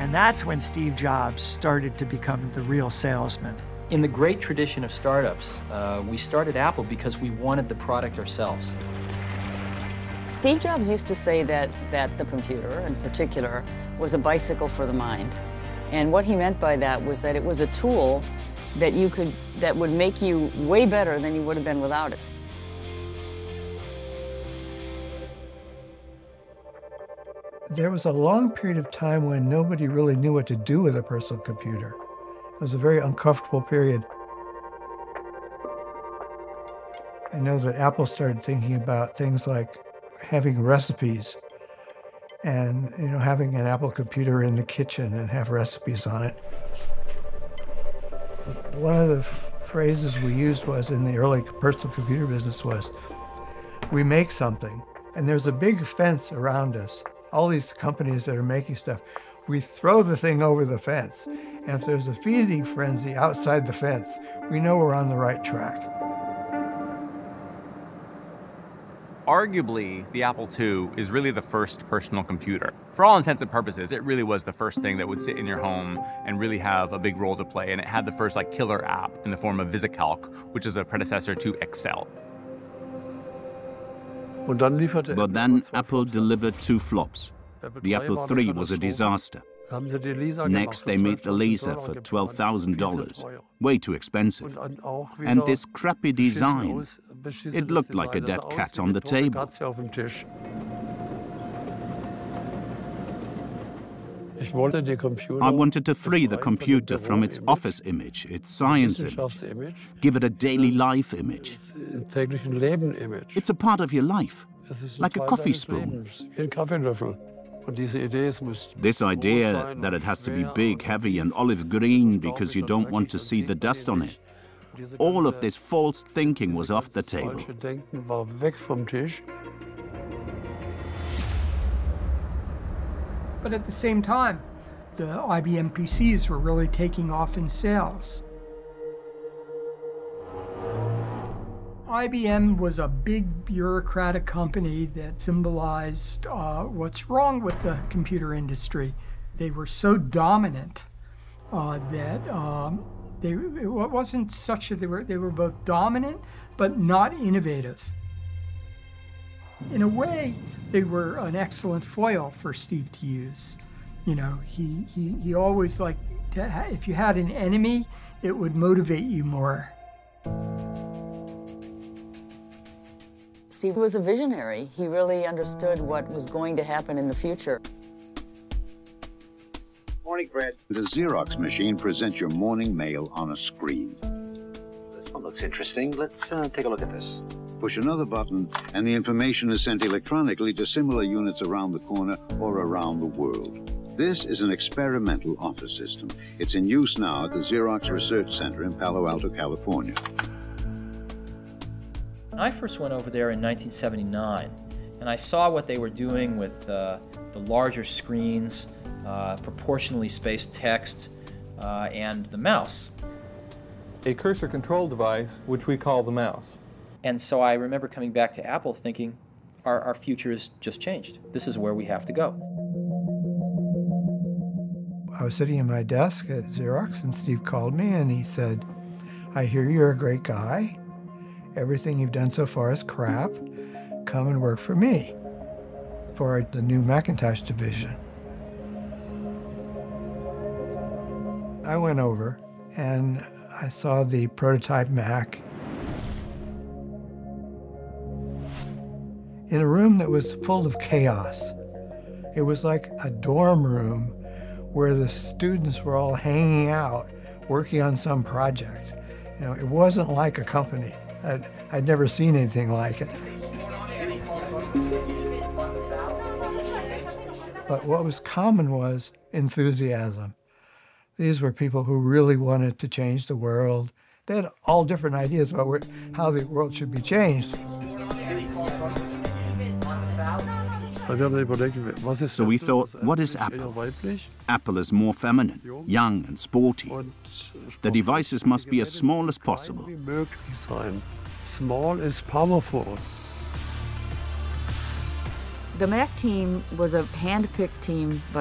And that's when Steve Jobs started to become the real salesman. In the great tradition of startups, we started Apple because we wanted the product ourselves. Steve Jobs used to say that the computer, in particular, was a bicycle for the mind. And what he meant by that was that it was a tool that would make you way better than you would have been without it. There was a long period of time when nobody really knew what to do with a personal computer. It was a very uncomfortable period. I know that Apple started thinking about things like having recipes and having an Apple computer in the kitchen and have recipes on it. One of the phrases we used was in the early personal computer business was, we make something and there's a big fence around us. All these companies that are making stuff, we throw the thing over the fence. And if there's a feeding frenzy outside the fence, we know we're on the right track. Arguably, the Apple II is really the first personal computer. For all intents and purposes, it really was the first thing that would sit in your home and really have a big role to play. And it had the first killer app in the form of VisiCalc, which is a predecessor to Excel. But then Apple delivered 2 flops. The Apple III was a disaster. Next, they made the Laser for $12,000, way too expensive. And this crappy design, it looked like a dead cat on the table. I wanted to free the computer from its office image, its science image, give it a daily life image. It's a part of your life, like a coffee spoon. This idea that it has to be big, heavy, and olive green because you don't want to see the dust on it, all of this false thinking was off the table. But at the same time, the IBM PCs were really taking off in sales. IBM was a big bureaucratic company that symbolized what's wrong with the computer industry. They were so dominant that it wasn't such that they were both dominant but not innovative. In a way, they were an excellent foil for Steve to use. He always liked to if you had an enemy, it would motivate you more. Steve was a visionary. He really understood what was going to happen in the future. Morning, Fred. The Xerox machine presents your morning mail on a screen. This one looks interesting. Let's take a look at this. Push another button, and the information is sent electronically to similar units around the corner or around the world. This is an experimental office system. It's in use now at the Xerox Research Center in Palo Alto, California. I first went over there in 1979, and I saw what they were doing with the larger screens, proportionally spaced text, and the mouse. A cursor control device, which we call the mouse. And so I remember coming back to Apple thinking, our future has just changed. This is where we have to go. I was sitting at my desk at Xerox, and Steve called me, and he said, I hear you're a great guy. Everything you've done so far is crap. Come and work for me, for the new Macintosh division. I went over, and I saw the prototype Mac in a room that was full of chaos. It was like a dorm room where the students were all hanging out, working on some project. It wasn't like a company. I'd never seen anything like it. But what was common was enthusiasm. These were people who really wanted to change the world. They had all different ideas about how the world should be changed. So we thought, what is Apple? Apple is more feminine, young and sporty. The devices must be as small as possible. Small is powerful. The Mac team was a hand-picked team, but